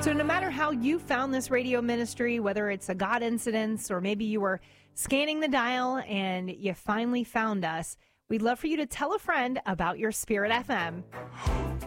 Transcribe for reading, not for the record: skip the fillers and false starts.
So no matter how you found this radio ministry, whether it's a God incident or maybe you were scanning the dial and you finally found us, we'd love for you to tell a friend about your Spirit FM.